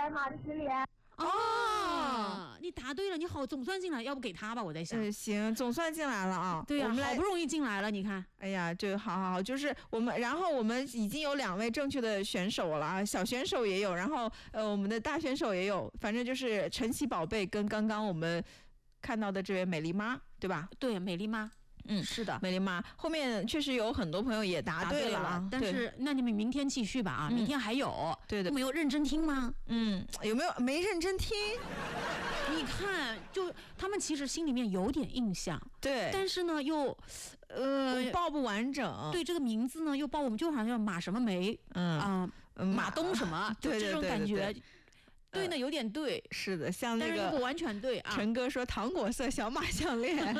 马的心里。 哦，你答对了，你好，总算进来，要不给他吧？我在想。 行，总算进来了啊。 对呀、 我们好不容易进来了，你看。 哎呀，这好，就是我们，然后我们已经有2位正确的选手了啊，小选手也有，然后我们的大选手也有，反正就是晨曦宝贝跟刚刚我们看到的这位美丽妈，对吧？ 对，美丽妈。是的， 美丽妈。后面确实有很多朋友也答对了啊， 但是那你们明天继续吧啊，明天还有。 对的。 没有认真听吗？ 有没有没认真听？ 你看，就他们其实心里面有点印象， 对， 但是呢又报不完整。 对，这个名字呢又报我们就好像叫马什么梅，马东什么， 对这种感觉。对呢，有点对， 是的，像那个， 但是不完全对啊。 陈哥说糖果色小马项链。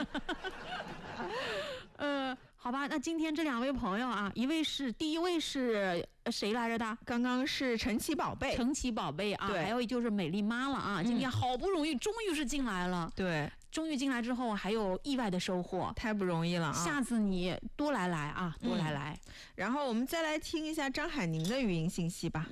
好吧，那今天这2位朋友啊，第一位是谁来着的？ 刚刚是晨曦宝贝， 晨曦宝贝啊，还有就是美丽妈了啊。今天好不容易，终于是进来了。 对。 终于进来之后还有意外的收获， 太不容易了啊！ 下次你多来啊，多来。 然后我们再来听一下张海宁的语音信息吧。 好。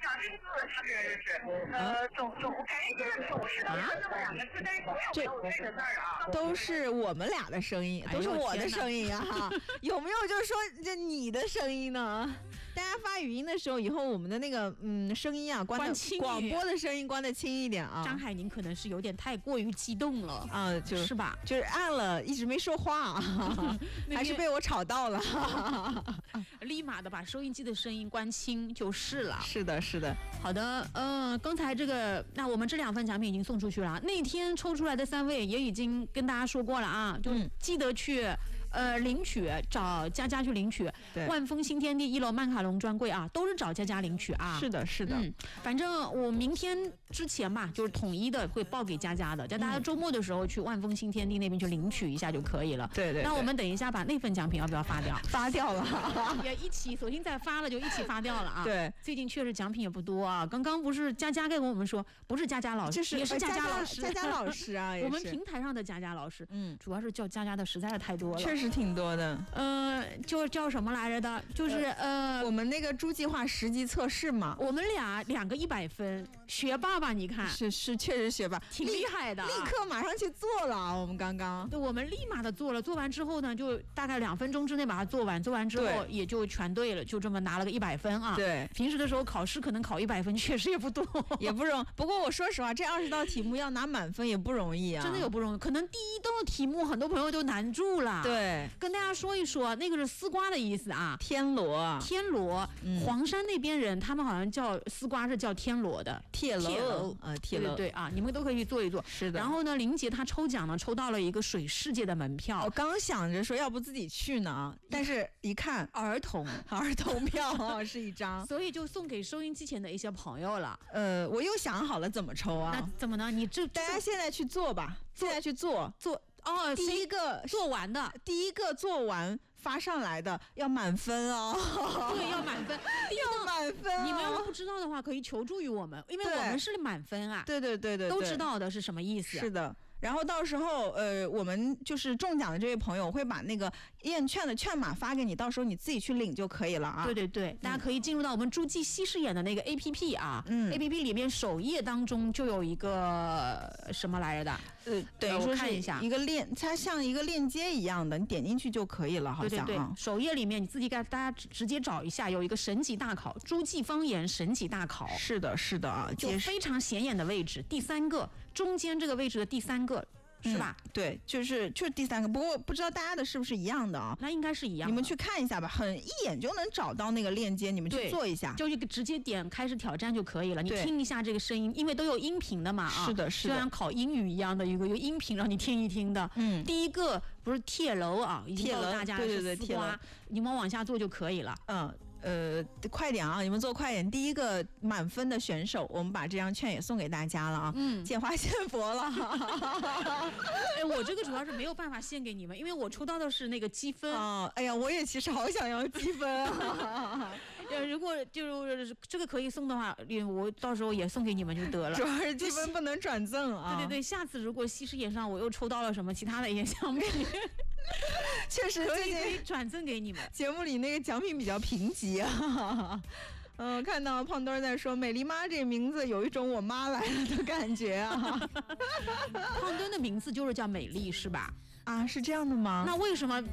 这都是我们俩的声音，都是我的声音啊！有没有就是说这你的声音呢？大家发语音的时候，以后我们的那个声音啊，关轻，广播的声音关得轻一点啊。 张海宁可能是有点太过于激动了啊， 是吧？ 就是按了一直没说话啊，还是被我吵到了， 立马的把收音机的声音关轻就是了。 是的，是的。 好的，刚才这个，那我们这2份奖品已经送出去了。那天抽出来的3位也已经跟大家说过了啊，就记得去领取，找佳佳去领取。万丰新天地1楼曼卡龙专柜啊，都是找佳佳领取啊。 是的，是的。 反正我明天之前吧，就是统一的会报给佳佳的，叫大家周末的时候去万丰新天地那边去领取一下就可以了。 对。 那我们等一下把那份奖品要不要发掉？ 发掉了， 也一起，索性再发了就一起发掉了啊。 对， 最近确实奖品也不多啊。刚刚不是佳佳跟我们说，不是佳佳老师，也是佳佳老师， 佳佳老师啊， 我们平台上的佳佳老师，主要是叫佳佳的实在是太多了， 确实挺多的。 就叫什么来着的？就是我们那个猪计划10级测试嘛， 我们2个100分，学霸吧？你看， 是确实学霸， 挺厉害的， 立刻马上去做了啊！我们刚刚， 对，我们立马的做了，做完之后呢，就大概2分钟之内把它做完，做完之后也就全对了，就这么拿了个100分啊。 对， 平时的时候考试可能考100分，确实也不多， 也不容易。不过我说实话，这20道题目要拿满分也不容易啊， 真的有不容易。可能第1道题目很多朋友都难住了。 对， 跟大家说一说，那个是丝瓜的意思啊， 天罗， 黄山那边人他们好像叫丝瓜是叫天罗的， 铁楼， 对啊，你们都可以去做一做。 是的。 然后呢，林杰他抽奖呢，抽到了一个水世界的门票。 我刚想着说要不自己去呢，但是一看儿童票是一张， 所以就送给收音机前的一些朋友了。 我又想好了怎么抽啊？ 那怎么呢？ 大家现在去做吧，现在去做。第一个做完的， 第一个做完发上来的要满分哦。 对，要满分， 要满分哦。 你们要是不知道的话，可以求助于我们，因为我们是满分啊。 对， 都知道的是什么意思。 是的。然后到时候我们就是中奖的这位朋友会把那个验券的券码发给你，到时候你自己去领就可以了啊。 对，大家可以进入到我们诸暨西饰演的那个 APP 啊，APP 里面首页当中就有一个什么来着的， 等于说是一个它像一个链接一样的，你点进去就可以了，好像。 对，首页里面你自己给大家直接找一下，有一个神级大考，诸暨方言神级大考。 是的啊， 就非常显眼的位置，第3个，中间这个位置的第3个。是吧？ 对，就是第3个，不过不知道大家的是不是一样的啊？ 那应该是一样的。 你们去看一下吧，一眼就能找到那个链接，你们去做一下， 就直接点开始挑战就可以了。你听一下这个声音，因为都有音频的嘛啊。 是的， 就像考英语一样的，有音频让你听一听的。第一个不是铁楼啊，已经告诉大家是丝瓜，你们往下做就可以了。 快点啊！你们做快点。第一个满分的选手，我们把这张券也送给大家了啊！见花献佛了。 我这个主要是没有办法献给你们，因为我抽到的是那个积分啊。哎呀，我也其实好想要积分啊。 如果就是这个可以送的话，我到时候也送给你们就得了。 主要是积分不能转赠啊。 对，下次如果西施演上我又抽到了什么其他的一些项目， 确实可以转赠给你们。 节目里那个奖品比较贫瘠啊。 看到胖墩在说美丽妈这名字有一种我妈来了的感觉啊。 胖墩的名字就是叫美丽是吧？ 啊，是这样的吗？ 那为什么